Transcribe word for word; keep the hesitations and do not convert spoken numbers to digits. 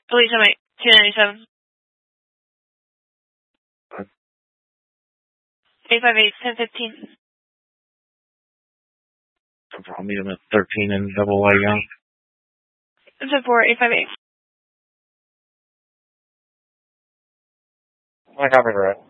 Alicia Mike, two ninety-seven. eight five eight, ten fifteen. I'll meet him at thirteen and double Y Young. ten four, eight five eight. I copy, right.